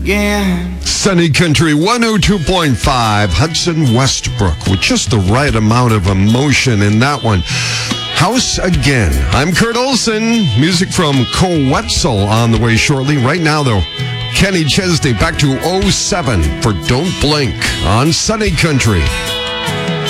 again. Sunny Country 102.5, Hudson Westbrook, with just the right amount of emotion in that one. House Again. I'm Kurt Olson. Music from Coetzel on the way shortly. Right now, though, Kenny Chesney back to 07 for Don't Blink on Sunny Country.